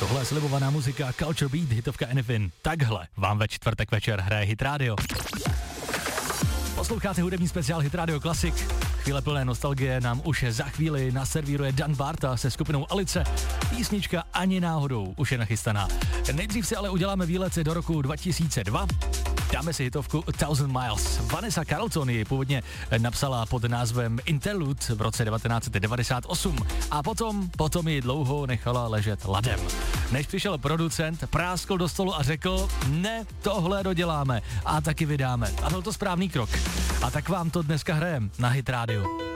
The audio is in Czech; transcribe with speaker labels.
Speaker 1: Tohle je slibovaná muzika Culture Beat, hitovka Anyfin. Takhle vám ve čtvrtek večer hraje Hit Radio. Posloucháte hudební speciál Hit Radio Classic. Chvíle plné nostalgie nám už za chvíli naservíruje Dan Barta se skupinou Alice. Písnička ani náhodou už je nachystaná. Nejdřív si ale uděláme výlet do roku 2002. Dáme si hitovku 1000 Miles. Vanessa Carlton ji původně napsala pod názvem Interlude v roce 1998 a potom ji dlouho nechala ležet ladem. Než přišel producent, práskl do stolu a řekl, ne, tohle doděláme a taky vydáme. A byl to správný krok. A tak vám to dneska hrajem na Hit Radio.